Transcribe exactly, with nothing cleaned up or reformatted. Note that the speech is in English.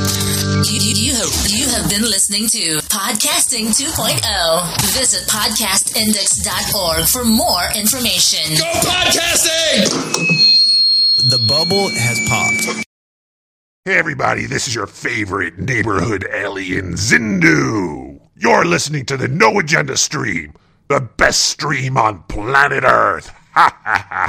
You, you, you, have, you have been listening to Podcasting two point oh. Visit podcast index dot org for more information. Go podcasting! The bubble has popped. Hey everybody, this is your favorite neighborhood alien, Zindu. You're listening to the No Agenda Stream, the best stream on planet Earth. Ha ha ha.